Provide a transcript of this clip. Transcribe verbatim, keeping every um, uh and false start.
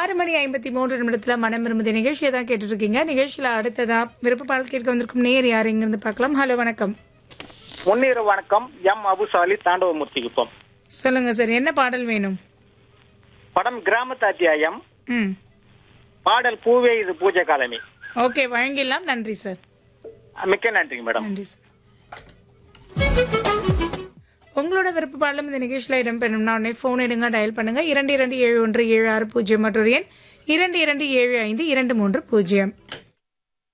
ஆறு மணி ஐம்பத்தி மூன்று நிமிடத்துல மனம் விரும்புத நிகழ்ச்சியை தான் கேட்டு இருக்கீங்க. நிகழ்ச்சியில அடுத்ததா விருப்ப பாடல் கேட்க வந்திருக்கும் நேர் யார் இங்கிருந்து பார்க்கலாம். ஹலோ வணக்கம். முன்னீர வணக்கம். எம் அபுசாலி தாண்டவமூர்த்தி குப்பம். சொல்லுங்க சார், என்ன பாடல் வேணும்? படம் கிராமத்து அத்தியாயம். ம் பாடல் பூவே இது பூஜை காலமே. ஓகே, வழங்கிடலாம். நன்றி சார். மிக்க நன்றிங்க மேடம். நன்றி சார். உங்களோட விருப்ப பாடலும் இந்த நிகழ்ச்சியில் இடம்பெறணும்னா உடனே போன் எடுங்க, டயல் பண்ணுங்க. இரண்டு இரண்டு ஏழு ஒன்று ஏழு ஆறு பூஜ்ஜியம் மற்றொரு எண் இரண்டு இரண்டு ஏழு ஐந்து இரண்டு மூன்று பூஜ்ஜியம்.